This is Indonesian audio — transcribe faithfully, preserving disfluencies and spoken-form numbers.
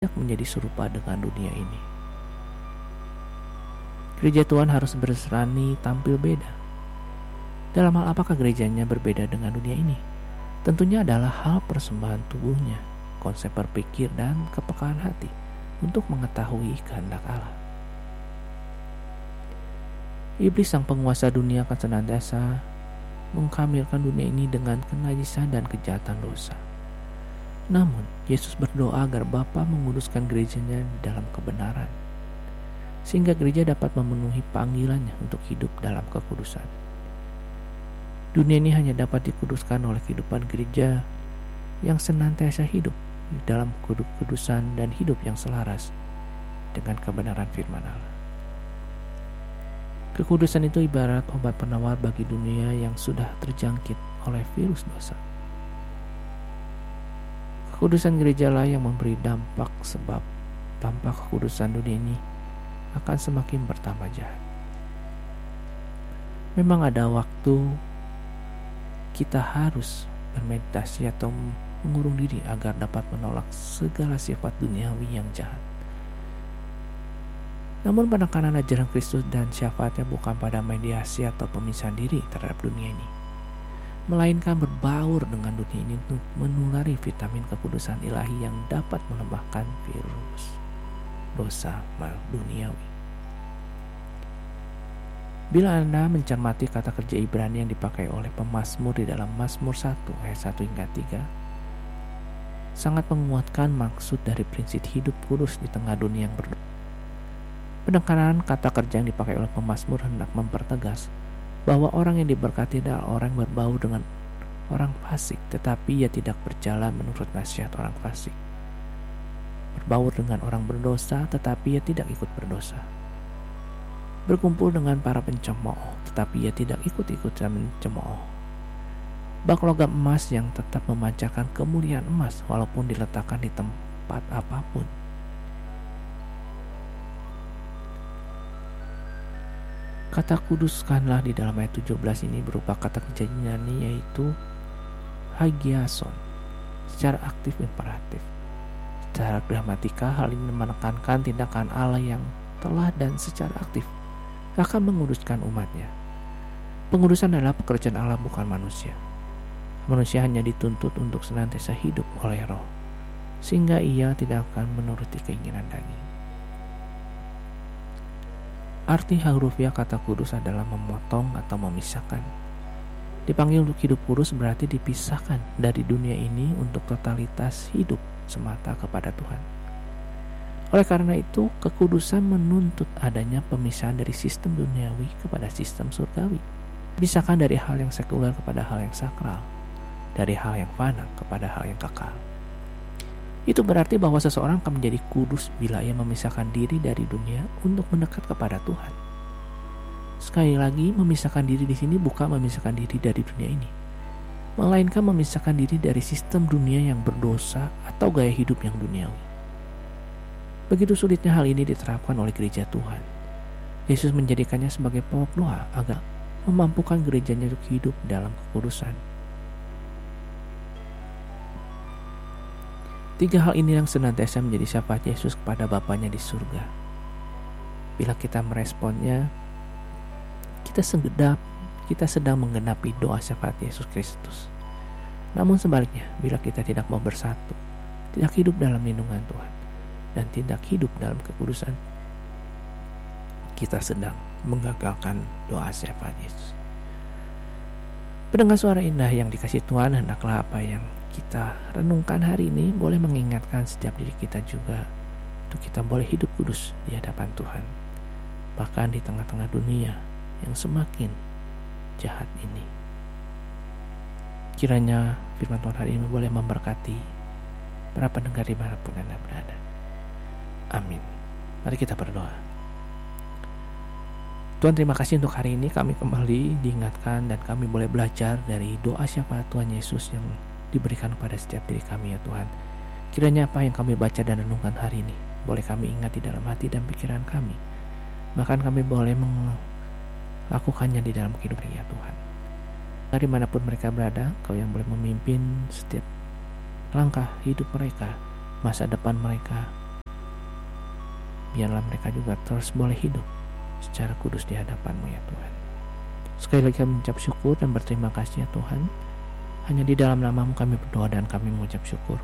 tidak menjadi serupa dengan dunia ini. Gereja Tuhan harus berani tampil beda. Dalam hal apakah gerejanya berbeda dengan dunia ini? Tentunya adalah hal persembahan tubuhnya, konsep berpikir dan kepekaan hati untuk mengetahui kehendak Allah. Iblis sang penguasa dunia akan senantiasa mengkamilkan dunia ini dengan kenajisan dan kejahatan dosa. Namun, Yesus berdoa agar Bapa menguduskan gerejanya dalam kebenaran, sehingga gereja dapat memenuhi panggilannya untuk hidup dalam kekudusan. Dunia ini hanya dapat dikuduskan oleh kehidupan gereja yang senantiasa hidup di dalam kekudusan dan hidup yang selaras dengan kebenaran firman Allah. Kekudusan itu ibarat obat penawar bagi dunia yang sudah terjangkit oleh virus dosa. Kekudusan gerejalah yang memberi dampak, sebab tanpa kekudusan dunia ini akan semakin bertambah jahat. Memang ada waktu kita harus bermeditasi atau mengurung diri agar dapat menolak segala sifat duniawi yang jahat. Namun penekanan ajaran Kristus dan syafaatnya bukan pada mediasi atau pemisahan diri terhadap dunia ini, melainkan berbaur dengan dunia ini untuk menulari vitamin kekudusan ilahi yang dapat melemahkan virus dosa duniawi. Bila Anda mencermati kata kerja Ibrani yang dipakai oleh pemazmur di dalam Mazmur satu ayat satu hingga tiga, sangat menguatkan maksud dari prinsip hidup kudus di tengah dunia yang berdosa. Penekanan kata kerja yang dipakai oleh pemazmur hendak mempertegas bahwa orang yang diberkati adalah orang yang berbaur dengan orang fasik, tetapi ia tidak berjalan menurut nasihat orang fasik. Berbaur dengan orang berdosa, tetapi ia tidak ikut berdosa. Berkumpul dengan para pencemooh, tetapi ia tidak ikut-ikut mencemooh. Bak logam emas yang tetap memancarkan kemuliaan emas walaupun diletakkan di tempat apapun. Kata kuduskanlah di dalam ayat tujuh belas ini berupa kata kerja nyanyi, yaitu hagiason, secara aktif imperatif. Secara gramatika, hal ini menekankan tindakan Allah yang telah dan secara aktif akan menguduskan umatnya. Pengudusan adalah pekerjaan Allah, bukan manusia. Manusia hanya dituntut untuk senantiasa hidup oleh roh, sehingga ia tidak akan menuruti keinginan daging. Arti harufiah kata kudus adalah memotong atau memisahkan. Dipanggil untuk hidup kudus berarti dipisahkan dari dunia ini untuk totalitas hidup semata kepada Tuhan. Oleh karena itu, kekudusan menuntut adanya pemisahan dari sistem duniawi kepada sistem surgawi. Dipisahkan dari hal yang sekuler kepada hal yang sakral, dari hal yang fana kepada hal yang kekal. Itu berarti bahwa seseorang akan menjadi kudus bila ia memisahkan diri dari dunia untuk mendekat kepada Tuhan. Sekali lagi, memisahkan diri di sini bukan memisahkan diri dari dunia ini, melainkan memisahkan diri dari sistem dunia yang berdosa atau gaya hidup yang duniawi. Begitu sulitnya hal ini diterapkan oleh gereja Tuhan. Yesus menjadikannya sebagai pokok doa agar memampukan gerejanya untuk hidup dalam kekudusan. Tiga hal ini yang senantiasa menjadi syafaat Yesus kepada Bapanya di surga. Bila kita meresponnya, kita sedang, kita sedang menggenapi doa syafaat Yesus Kristus. Namun sebaliknya, bila kita tidak mau bersatu, tidak hidup dalam lindungan Tuhan, dan tidak hidup dalam kekudusan, kita sedang menggagalkan doa syafaat Yesus. Pendengar suara indah yang dikasihi Tuhan, hendaklah apa yang kita renungkan hari ini boleh mengingatkan setiap diri kita juga untuk kita boleh hidup kudus di hadapan Tuhan, bahkan di tengah-tengah dunia yang semakin jahat ini. Kiranya firman Tuhan hari ini boleh memberkati para pendengar dimanapun Anda berada. Amin. Mari kita berdoa. Tuhan, terima kasih untuk hari ini kami kembali diingatkan dan kami boleh belajar dari doa syafaat Tuhan Yesus yang diberikan kepada setiap diri kami, ya Tuhan. Kiranya apa yang kami baca dan renungkan hari ini boleh kami ingat di dalam hati dan pikiran kami. Bahkan kami boleh melakukannya di dalam kehidupan, ya Tuhan. Dari manapun mereka berada, Kau yang boleh memimpin setiap langkah hidup mereka, masa depan mereka, biarlah mereka juga terus boleh hidup secara kudus di hadapan-Mu ya Tuhan. Sekali lagi kami mengucap syukur dan berterima kasih ya Tuhan. Hanya di dalam nama-Mu kami berdoa dan kami mengucap syukur.